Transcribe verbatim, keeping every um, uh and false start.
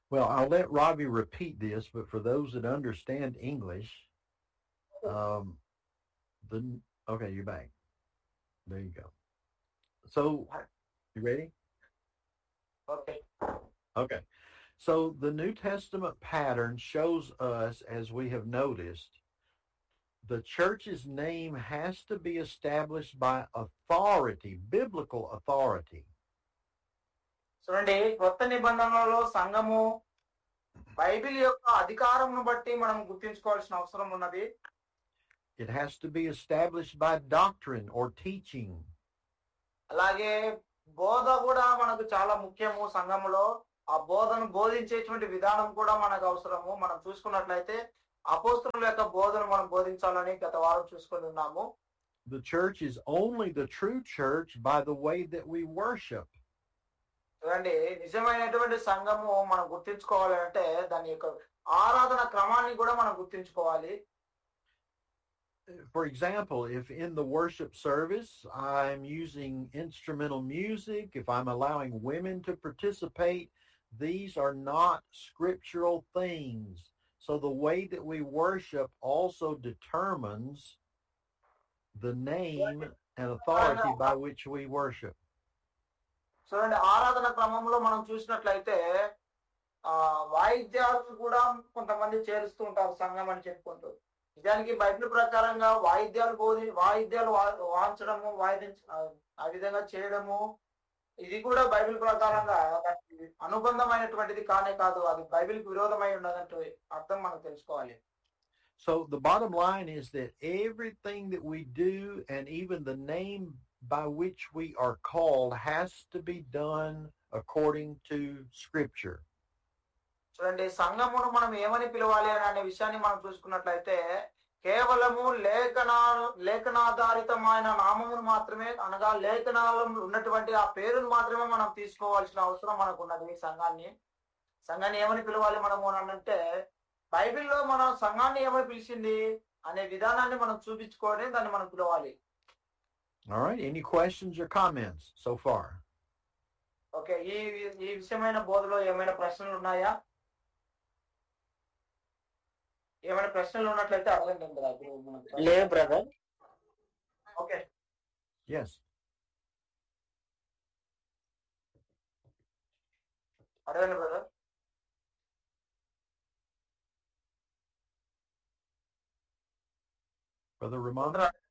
Well, I'll let Robbie repeat this, but for those that understand English, um, the okay, you're back. There you go. So, you ready? Okay. Okay. So the New Testament pattern shows us, as we have noticed, the church's name has to be established by authority, biblical authority. చూడండి, కొత్త నిబంధనలలో సంఘము Bible యొక్క అధికారమును బట్టి మనం గుర్తించుకోవాల్సిన అవసరం ఉన్నది. It has to be established by doctrine or teaching. అలాగే బోధ కూడా మనకు చాలా ముఖ్యము. సంఘములో ఆ బోధను బోధించేటువంటి విధానం కూడా మనకు అవసరము. మనం చూసుకున్నట్లయితే అపోస్తలుల యొక్క బోధను మనం బోధించాలని గత వారం చూసుకొని ఉన్నాము. The church is only the true church by the way that we worship. చూడండి, నిజమైనటువంటి సంఘము మనం గుర్తించుకోవాలంటే దాని యొక్క ఆరాధన క్రమాన్ని కూడా మనం గుర్తించుకోవాలి. For example, if in the worship service I'm using instrumental music, if I'm allowing women to participate, these are not scriptural things. So the way that we worship also determines the name and authority by which we worship. చూడండి, ఆరాధన క్రమంలో మనం చూసినట్లయితే ఆ వాయిద్యాలను కూడా కొంతమంది చేరుస్తూ ఉంటారు సంఘం అని చెప్పుకుంటూ. నిజానికి బైబిల్ ప్రకారంగా వాయిద్యాలు బోధి వాయిద్యాలు వాయించడము వాయిదించ ఆ విధంగా చేయడము ఇది కూడా బైబిల్ ప్రకారంగా అనుబంధమైనటువంటిది కానే కాదు. అది బైబిల్కి విరోధమై ఉన్నదంటూ అర్థం మనం తెలుసుకోవాలి. So the bottom line is that everything that we do and even the name by which we are called has to be done according to Scripture. చూడండి, సంఘమును మనం ఏమని పిలవాలి అని అనే విషయాన్ని మనం చూసుకున్నట్లయితే కేవలము లేఖనా లేఖనాధారితమైన నామమును మాత్రమే, అనగా లేఖనాలలో ఉన్నటువంటి ఆ పేరును మాత్రమే మనం తీసుకోవాల్సిన అవసరం మనకు ఉన్నది. సంఘాన్ని సంఘాన్ని ఏమని పిలవాలి మనము అని అంటే బైబిల్లో మనం సంఘాన్ని ఏమని పిలిచింది అనే విధానాన్ని మనం చూపించుకొని దాన్ని మనం పిలవాలి. All right, any questions or comments so far? Okay, ఈ ఈ విషయమైన బోధలో ఏమైనా ప్రశ్నలు ఉన్నాయా? ఏమైనా ప్రశ్నలు ఉన్నట్లయితే అడగండి బ్రదర్. లేదు బ్రదర్. Okay, Yes. అడగండి బ్రదర్. Brother Ramon?